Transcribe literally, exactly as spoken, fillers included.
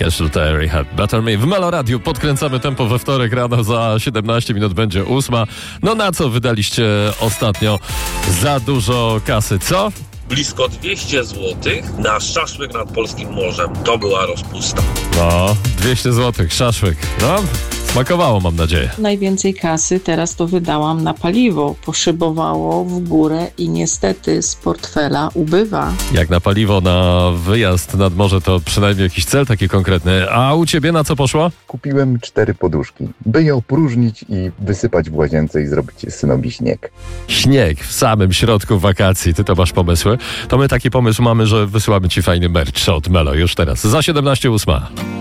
Castle Terry had better me. W Melo Radiu podkręcamy tempo we wtorek rano, za siedemnaście minut będzie ósma. No na co wydaliście ostatnio za dużo kasy, co? Blisko dwieście złotych na szaszłyk nad polskim morzem. To była rozpusta. No, dwieście złotych, szaszłyk. No, smakowało, mam nadzieję. Najwięcej kasy teraz to wydałam na paliwo. Poszybowało w górę i niestety z portfela ubywa. Jak na paliwo na wyjazd nad morze, to przynajmniej jakiś cel taki konkretny. A u ciebie na co poszło? Kupiłem cztery poduszki, by je opróżnić i wysypać w łazience i zrobić synowi śnieg. Śnieg w samym środku wakacji. Ty to masz pomysły? To my taki pomysł mamy, że wysyłamy ci fajny merch od Melo już teraz. Za siedemnaście ósma.